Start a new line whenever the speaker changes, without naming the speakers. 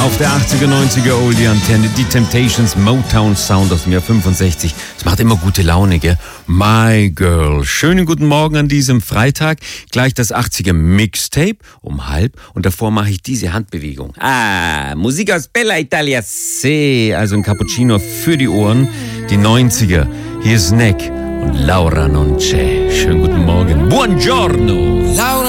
Auf der 80er, 90er Oldie Antenne, die Temptations, Motown Sound aus dem Jahr 65. Das macht immer gute Laune, gell? My Girl. Schönen guten Morgen an diesem Freitag. Gleich das 80er Mixtape um 12:30 und davor mache ich diese Handbewegung. Musik aus Bella Italia C, also ein Cappuccino für die Ohren. Die 90er. Hier ist Neck und Laura Non C'è. Schönen guten Morgen. Buongiorno.
Laura